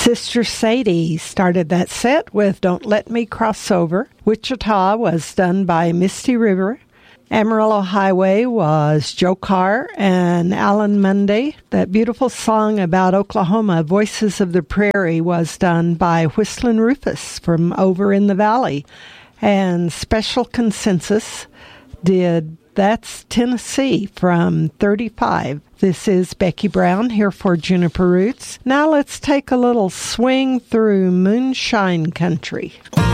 Sister Sadie started that set with Don't Let Me Cross Over. Wichita was done by Misty River. Amarillo Highway was Joe Carr and Alan Munday. That beautiful song about Oklahoma, Voices of the Prairie, was done by Whistlin' Rufus from over in the valley. And Special Consensus did That's Tennessee from 35. This is Becky Brown here for Juniper Roots. Now let's take a little swing through Moonshine Country.